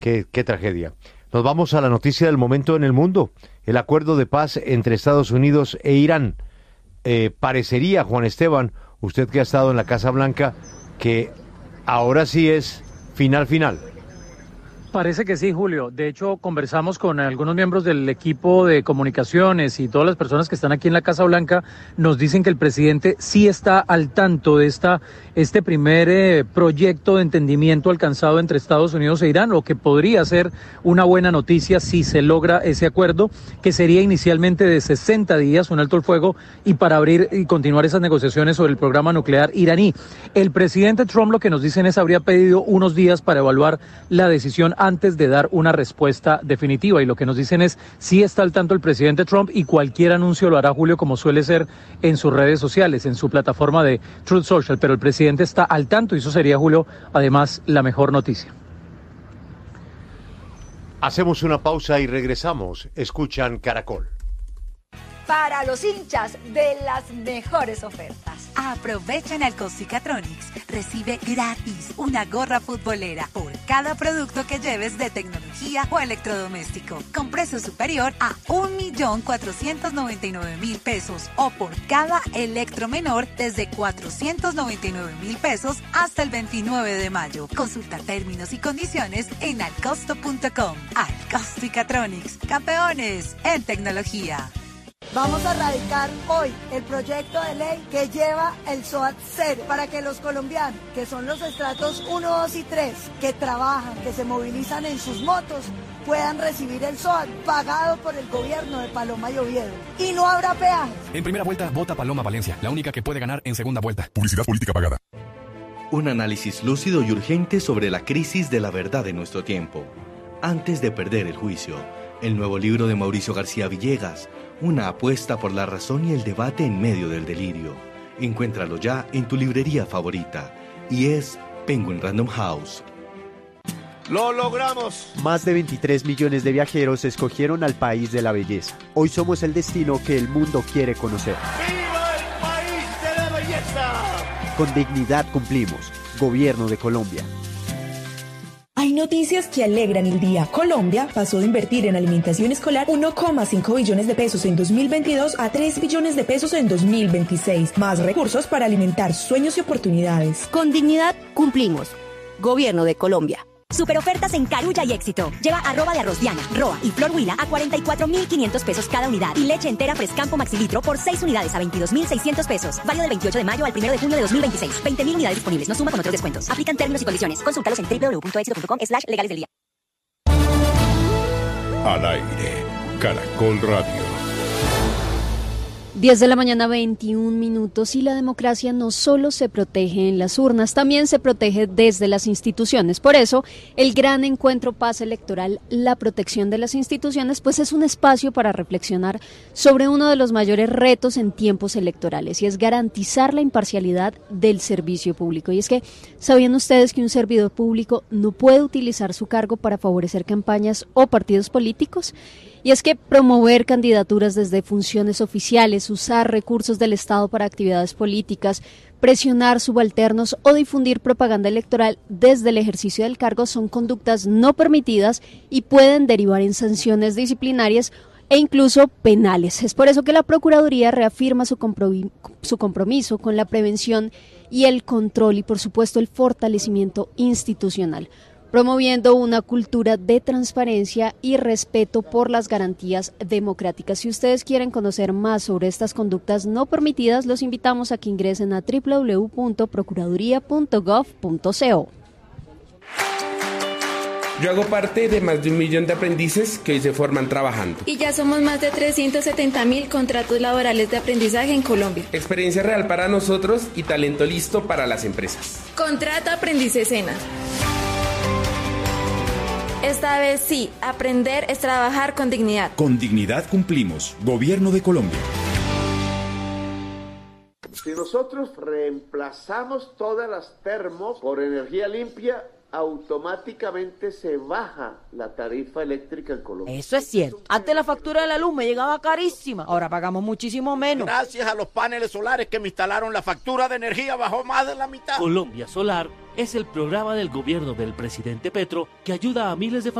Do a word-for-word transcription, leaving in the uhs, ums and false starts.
Qué, qué tragedia. Nos vamos a la noticia del momento en el mundo. El acuerdo de paz entre Estados Unidos e Irán. Eh, parecería, Juan Esteban, usted que ha estado en la Casa Blanca, que ahora sí es final final. Parece que sí, Julio. De hecho, conversamos con algunos miembros del equipo de comunicaciones y todas las personas que están aquí en la Casa Blanca. Nos dicen que el presidente sí está al tanto de esta, este primer eh, proyecto de entendimiento alcanzado entre Estados Unidos e Irán, lo que podría ser una buena noticia si se logra ese acuerdo, que sería inicialmente de sesenta días, un alto el fuego, y para abrir y continuar esas negociaciones sobre el programa nuclear iraní. El presidente Trump, lo que nos dicen es, habría pedido unos días para evaluar la decisión antes de dar una respuesta definitiva, y lo que nos dicen es sí está al tanto el presidente Trump y cualquier anuncio lo hará, Julio, como suele ser en sus redes sociales, en su plataforma de Truth Social, pero el presidente está al tanto y eso sería, Julio, además la mejor noticia. Hacemos una pausa y regresamos. Escuchan Caracol. Para los hinchas de las mejores ofertas. Aprovecha en Alcostica-Tronics. Recibe gratis una gorra futbolera por cada producto que lleves de tecnología o electrodoméstico, con precio superior a un millón cuatrocientos noventa y nueve mil pesos, o por cada electro menor desde cuatrocientos noventa y nueve mil pesos hasta el veintinueve de mayo. Consulta términos y condiciones en alcosto punto com. Alcostica-Tronics, campeones en tecnología. Vamos a radicar hoy el proyecto de ley que lleva el SOAT cero para que los colombianos, que son los estratos uno, dos y tres, que trabajan, que se movilizan en sus motos, puedan recibir el SOAT pagado por el gobierno de Paloma y Oviedo. Y no habrá peajes. En primera vuelta, vota Paloma Valencia, la única que puede ganar en segunda vuelta. Publicidad política pagada. Un análisis lúcido y urgente sobre la crisis de la verdad de nuestro tiempo. Antes de perder el juicio. El nuevo libro de Mauricio García Villegas. Una apuesta por la razón y el debate en medio del delirio. Encuéntralo ya en tu librería favorita. Y es Penguin Random House. ¡Lo logramos! Más de veintitrés millones de viajeros escogieron al país de la belleza. Hoy somos el destino que el mundo quiere conocer. ¡Viva el país de la belleza! Con dignidad cumplimos. Gobierno de Colombia. Hay noticias que alegran el día. Colombia pasó de invertir en alimentación escolar uno coma cinco billones de pesos en dos mil veintidós a tres billones de pesos en dos mil veintiséis. Más recursos para alimentar sueños y oportunidades. Con dignidad cumplimos. Gobierno de Colombia. Super ofertas en Carulla y Éxito. Lleva arroba de arroz Diana, Roa y Flor Huila a cuarenta y cuatro mil quinientos pesos cada unidad. Y leche entera Frescampo Maxilitro por seis unidades a veintidós mil seiscientos pesos. Válido del veintiocho de mayo al primero de junio de dos mil veintiséis. veinte mil unidades disponibles. No suma con otros descuentos. Aplican términos y condiciones. Consúltalos en doble u doble u doble u punto éxito punto com slash legales del día. Al aire. Caracol Radio. diez de la mañana, veintiún minutos, y la democracia no solo se protege en las urnas, también se protege desde las instituciones. Por eso, el gran encuentro Paz Electoral, la protección de las instituciones, pues es un espacio para reflexionar sobre uno de los mayores retos en tiempos electorales, y es garantizar la imparcialidad del servicio público. Y es que, ¿sabían ustedes que un servidor público no puede utilizar su cargo para favorecer campañas o partidos políticos? Y es que promover candidaturas desde funciones oficiales, usar recursos del Estado para actividades políticas, presionar subalternos o difundir propaganda electoral desde el ejercicio del cargo son conductas no permitidas y pueden derivar en sanciones disciplinarias e incluso penales. Es por eso que la Procuraduría reafirma su compromiso, su compromiso con la prevención y el control y, por supuesto, el fortalecimiento institucional, promoviendo una cultura de transparencia y respeto por las garantías democráticas. Si ustedes quieren conocer más sobre estas conductas no permitidas, los invitamos a que ingresen a doble u doble u doble u punto procuraduría punto gov punto co. Yo hago parte de más de un millón de aprendices que hoy se forman trabajando. Y ya somos más de trescientos setenta mil contratos laborales de aprendizaje en Colombia. Experiencia real para nosotros y talento listo para las empresas. Contrata Aprendiz Escena. Esta vez sí, aprender es trabajar con dignidad. Con dignidad cumplimos. Gobierno de Colombia. Si nosotros reemplazamos todas las termos por energía limpia, automáticamente se baja la tarifa eléctrica en Colombia. Eso es cierto. Antes la factura de la luz me llegaba carísima. Ahora pagamos muchísimo menos. Gracias a los paneles solares que me instalaron, la factura de energía bajó más de la mitad. Colombia Solar es el programa del gobierno del presidente Petro que ayuda a miles de familias